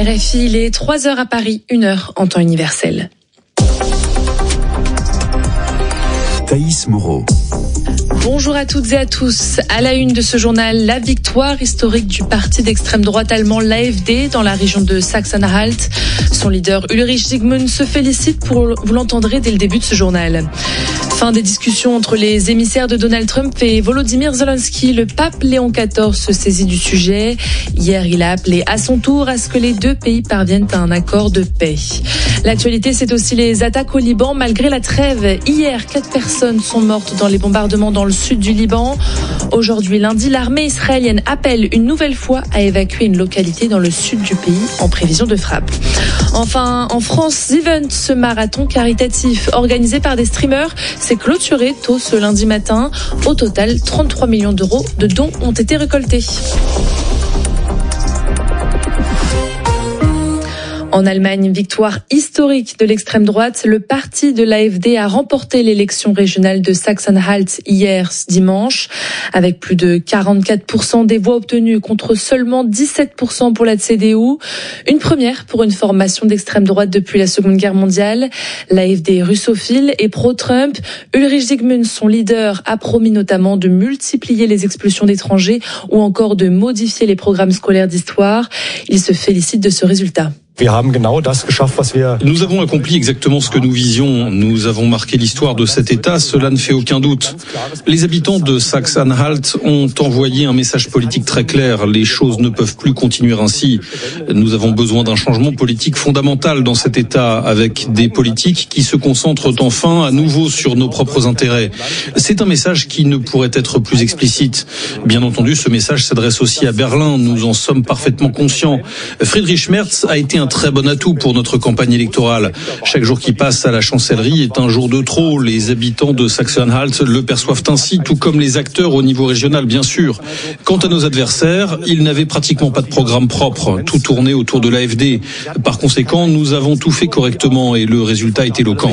RFI, il est 3h à Paris, 1h en temps universel. Thaïs Moreau. Bonjour à toutes et à tous. À la une de ce journal, la victoire historique du parti d'extrême droite allemand l'AfD dans la région de Sachsen-Anhalt. Son leader Ulrich Zygmunt se félicite vous l'entendrez dès le début de ce journal. Fin des discussions entre les émissaires de Donald Trump et Volodymyr Zelensky. Le pape Léon XIV se saisit du sujet. Hier, il a appelé à son tour à ce que les deux pays parviennent à un accord de paix. L'actualité, c'est aussi les attaques au Liban malgré la trêve. Hier, 4 personnes sont mortes dans les bombardements dans le sud du Liban. Aujourd'hui, lundi, l'armée israélienne appelle une nouvelle fois à évacuer une localité dans le sud du pays en prévision de frappe. Enfin, en France, The Event, ce marathon caritatif organisé par des streamers, s'est clôturé tôt ce lundi matin. Au total, 33 millions d'euros de dons ont été récoltés. En Allemagne, victoire historique de l'extrême droite. Le parti de l'AfD a remporté l'élection régionale de Sachsen-Anhalt hier dimanche, avec plus de 44% des voix obtenues contre seulement 17% pour la CDU. Une première pour une formation d'extrême droite depuis la Seconde Guerre mondiale. L'AfD est russophile et pro-Trump. Ulrich Zygmunt, son leader, a promis notamment de multiplier les expulsions d'étrangers ou encore de modifier les programmes scolaires d'histoire. Il se félicite de ce résultat. Nous avons accompli exactement ce que nous visions. Nous avons marqué l'histoire de cet État, cela ne fait aucun doute. Les habitants de Sachsen-Anhalt ont envoyé un message politique très clair. Les choses ne peuvent plus continuer ainsi. Nous avons besoin d'un changement politique fondamental dans cet État, avec des politiques qui se concentrent enfin à nouveau sur nos propres intérêts. C'est un message qui ne pourrait être plus explicite. Bien entendu, ce message s'adresse aussi à Berlin. Nous en sommes parfaitement conscients. Friedrich Merz a été un très bon atout pour notre campagne électorale. Chaque jour qui passe à la chancellerie est un jour de trop. Les habitants de Sachsen-Anhalt le perçoivent ainsi, tout comme les acteurs au niveau régional, bien sûr. Quant à nos adversaires, ils n'avaient pratiquement pas de programme propre. Tout tournait autour de l'AfD. Par conséquent, nous avons tout fait correctement et le résultat est éloquent.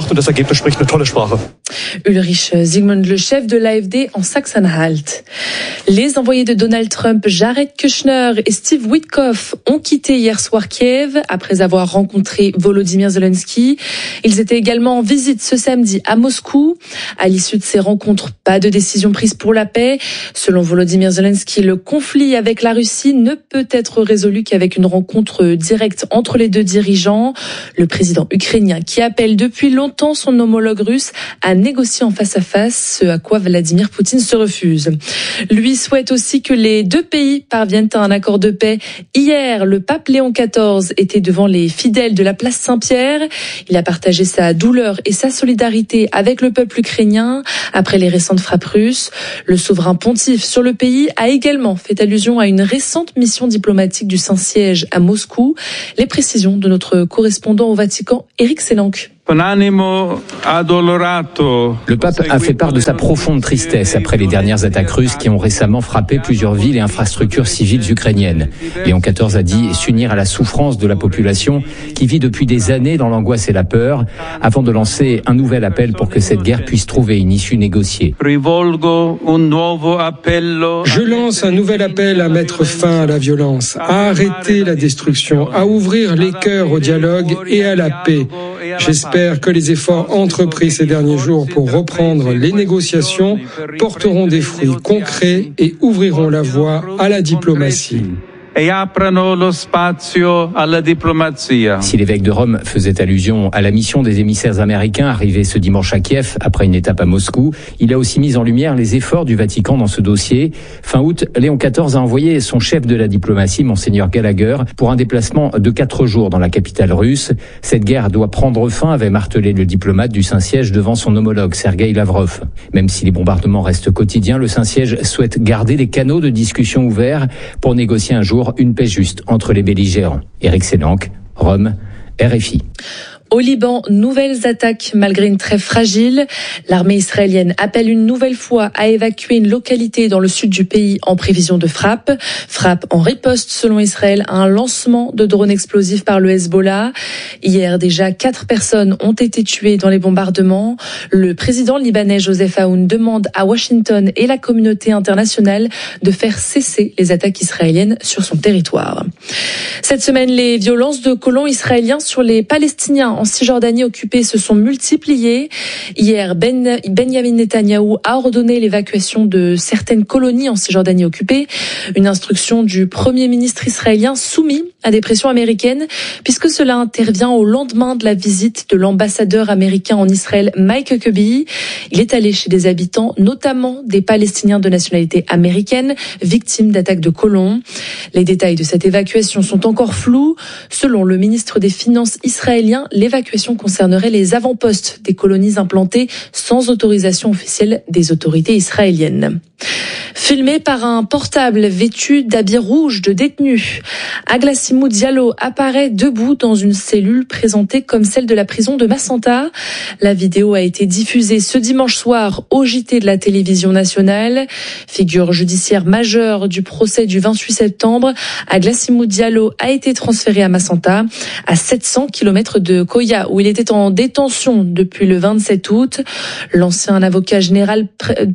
Ulrich Zygmunt, le chef de l'AfD en Sachsen-Anhalt. Les envoyés de Donald Trump, Jared Kushner et Steve Witkoff, ont quitté hier soir Kiev après avoir rencontré Volodymyr Zelensky. Ils étaient également en visite ce samedi à Moscou. À l'issue de ces rencontres, pas de décision prise pour la paix. Selon Volodymyr Zelensky, le conflit avec la Russie ne peut être résolu qu'avec une rencontre directe entre les deux dirigeants. Le président ukrainien, qui appelle depuis longtemps son homologue russe à négocier en face à face, ce à quoi Vladimir Poutine se refuse. Lui souhaite aussi que les deux pays parviennent à un accord de paix. Hier, le pape Léon XIV était devant les fidèles de la place Saint-Pierre. Il a partagé sa douleur et sa solidarité avec le peuple ukrainien après les récentes frappes russes. Le souverain pontife sur le pays a également fait allusion à une récente mission diplomatique du Saint-Siège à Moscou. Les précisions de notre correspondant au Vatican, Éric Sélanque. Le pape a fait part de sa profonde tristesse après les dernières attaques russes qui ont récemment frappé plusieurs villes et infrastructures civiles ukrainiennes. Léon XIV a dit s'unir à la souffrance de la population qui vit depuis des années dans l'angoisse et la peur, avant de lancer un nouvel appel pour que cette guerre puisse trouver une issue négociée. Je lance un nouvel appel à mettre fin à la violence, à arrêter la destruction, à ouvrir les cœurs au dialogue et à la paix. J'espère que les efforts entrepris ces derniers jours pour reprendre les négociations porteront des fruits concrets et ouvriront la voie à la diplomatie. Si l'évêque de Rome faisait allusion à la mission des émissaires américains arrivés ce dimanche à Kiev après une étape à Moscou, il a aussi mis en lumière les efforts du Vatican dans ce dossier. Fin août, Léon XIV a envoyé son chef de la diplomatie, Monseigneur Gallagher, pour un déplacement de 4 jours dans la capitale russe. Cette guerre doit prendre fin, avait martelé le diplomate du Saint-Siège devant son homologue, Sergueï Lavrov. Même si les bombardements restent quotidiens, le Saint-Siège souhaite garder les canaux de discussion ouverts pour négocier un jour une paix juste entre les belligérants. Éric Sélanque, Rome, RFI. Au Liban, nouvelles attaques malgré une trêve fragile. L'armée israélienne appelle une nouvelle fois à évacuer une localité dans le sud du pays en prévision de frappe. Frappe en riposte, selon Israël, à un lancement de drones explosifs par le Hezbollah. Hier, déjà 4 personnes ont été tuées dans les bombardements. Le président libanais Joseph Aoun demande à Washington et la communauté internationale de faire cesser les attaques israéliennes sur son territoire. Cette semaine, les violences de colons israéliens sur les Palestiniens en Cisjordanie occupée se sont multipliées. Hier, Benjamin Netanyahou a ordonné l'évacuation de certaines colonies en Cisjordanie occupée. Une instruction du Premier ministre israélien soumis à des pressions américaines, puisque cela intervient au lendemain de la visite de l'ambassadeur américain en Israël, Mike Huckabee. Il est allé chez des habitants, notamment des Palestiniens de nationalité américaine, victimes d'attaques de colons. Les détails de cette évacuation sont encore flous. Selon le ministre des Finances israélien, l'évacuation concernerait les avant-postes des colonies implantées sans autorisation officielle des autorités israéliennes. Filmé par un portable vêtu d'habits rouges de détenus, Aglasimou Diallo apparaît debout dans une cellule présentée comme celle de la prison de Macenta. La vidéo a été diffusée ce dimanche soir au JT de la télévision nationale. Figure judiciaire majeure du procès du 28 septembre, Aglasimou Diallo a été transféré à Macenta, à 700 km de Koya, où il était en détention depuis le 27 août. L'ancien avocat général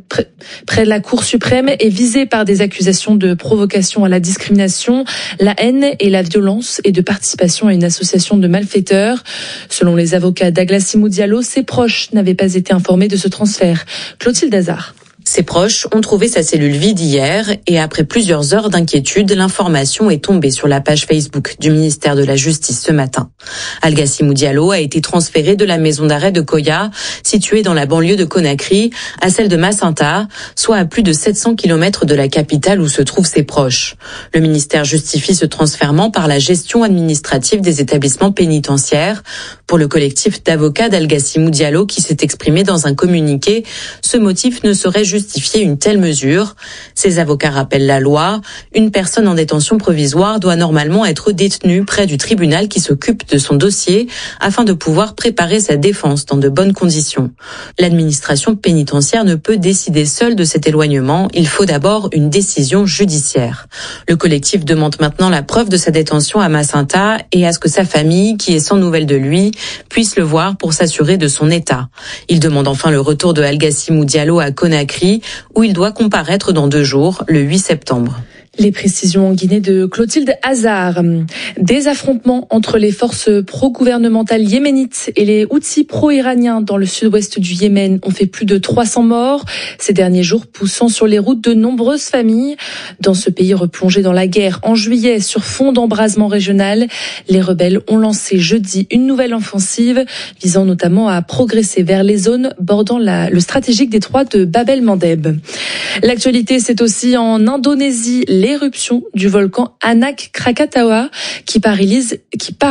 près de la Cour suprême est visé par des accusations de provocation à la discrimination, la haine et la violence et de participation à une association de malfaiteurs. Selon les avocats d'Aglasimou Diallo, ses proches n'avaient pas été informés de ce transfert. Clotilde Hazard. Ses proches ont trouvé sa cellule vide hier et après plusieurs heures d'inquiétude, l'information est tombée sur la page Facebook du ministère de la Justice ce matin. Aglasimou Diallo a été transféré de la maison d'arrêt de Koya, située dans la banlieue de Conakry, à celle de Macenta, soit à plus de 700 km de la capitale où se trouvent ses proches. Le ministère justifie ce transfèrement par la gestion administrative des établissements pénitentiaires. Pour le collectif d'avocats d'Aglasimou Diallo qui s'est exprimé dans un communiqué, ce motif ne saurait justifier une telle mesure. Ces avocats rappellent la loi. Une personne en détention provisoire doit normalement être détenue près du tribunal qui s'occupe de son dossier afin de pouvoir préparer sa défense dans de bonnes conditions. L'administration pénitentiaire ne peut décider seule de cet éloignement. Il faut d'abord une décision judiciaire. Le collectif demande maintenant la preuve de sa détention à Macenta et à ce que sa famille, qui est sans nouvelles de lui, puisse le voir pour s'assurer de son état. Il demande enfin le retour de Aglasimou Diallo à Conakry, où il doit comparaître dans 2 jours, le 8 septembre. Les précisions en Guinée de Clotilde Hazard. Des affrontements entre les forces pro-gouvernementales yéménites et les Houthis pro-iraniens dans le sud-ouest du Yémen ont fait plus de 300 morts ces derniers jours, poussant sur les routes de nombreuses familles. Dans ce pays replongé dans la guerre en juillet sur fond d'embrasement régional, les rebelles ont lancé jeudi une nouvelle offensive visant notamment à progresser vers les zones bordant le stratégique détroit de Bab el-Mandeb. L'actualité, c'est aussi en Indonésie, l'éruption du volcan Anak Krakatau qui paralyse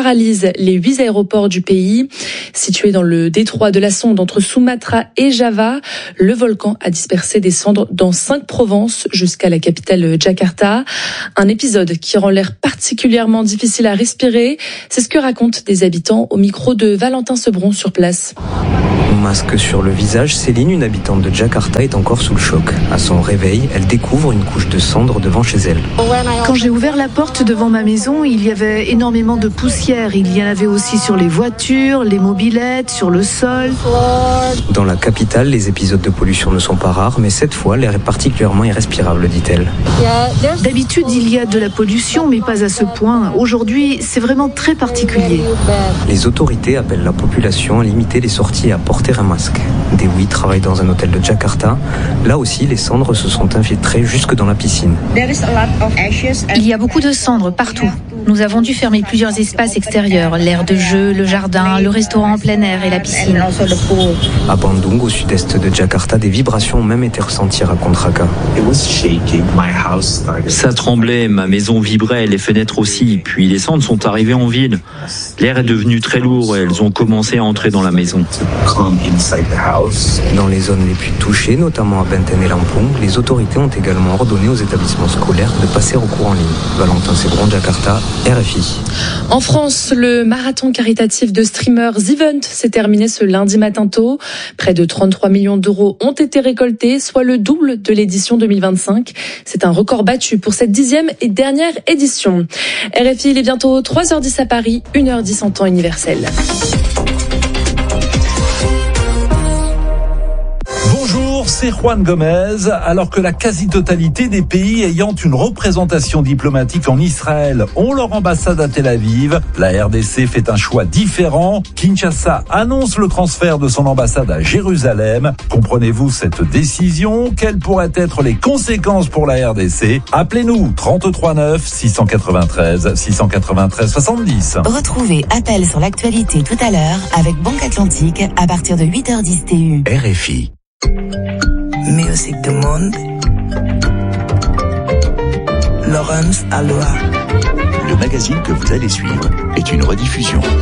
les 8 aéroports du pays. Situé dans le détroit de la Sonde entre Sumatra et Java, le volcan a dispersé des cendres dans 5 provinces jusqu'à la capitale Jakarta. Un épisode qui rend l'air particulièrement difficile à respirer. C'est ce que racontent des habitants au micro de Valentin Sebron sur place. Masque sur le visage, Céline, une habitante de Jakarta, est encore sous le choc. À son réveil, elle découvre une couche de cendres devant chez elle. Quand j'ai ouvert la porte devant ma maison, il y avait énormément de poussière. Il y en avait aussi sur les voitures, les mobylettes, sur le sol. Dans la capitale, les épisodes de pollution ne sont pas rares, mais cette fois, l'air est particulièrement irrespirable, dit-elle. D'habitude, il y a de la pollution, mais pas à ce point. Aujourd'hui, c'est vraiment très particulier. Les autorités appellent la population à limiter les sorties et à porter un masque. Dewi travaille dans un hôtel de Jakarta. Là aussi, les cendres se sont infiltrées jusque dans la piscine. Il y a beaucoup de cendres partout. Nous avons dû fermer plusieurs espaces extérieurs, l'aire de jeu, le jardin, le restaurant en plein air et la piscine. À Bandung, au sud-est de Jakarta, des vibrations ont même été ressenties, raconte Raka. Ça tremblait, ma maison vibrait, les fenêtres aussi, puis les cendres sont arrivées en ville. L'air est devenu très lourd et elles ont commencé à entrer dans la maison. Dans les zones les plus touchées, notamment à Benten et Lampung, les autorités ont également ordonné aux établissements scolaires de passer au cours en ligne. Valentin Sebron, Jakarta, RFI. RFI. En France, le marathon caritatif de Streamers Event s'est terminé ce lundi matin tôt. Près de 33 millions d'euros ont été récoltés, soit le double de l'édition 2025. C'est un record battu pour cette 10e et dernière édition. RFI, il est bientôt 3h10 à Paris, 1h10 en temps universel. C'est Juan Gomez. Alors que la quasi-totalité des pays ayant une représentation diplomatique en Israël ont leur ambassade à Tel Aviv, la RDC fait un choix différent. Kinshasa annonce le transfert de son ambassade à Jérusalem. Comprenez-vous cette décision? Quelles pourraient être les conséquences pour la RDC? Appelez-nous 33 9 693 693 70. Retrouvez Appel sur l'actualité tout à l'heure avec Banque Atlantique à partir de 8h10 TU. RFI. Music du monde. Laurence Aloha. Le magazine que vous allez suivre est une rediffusion.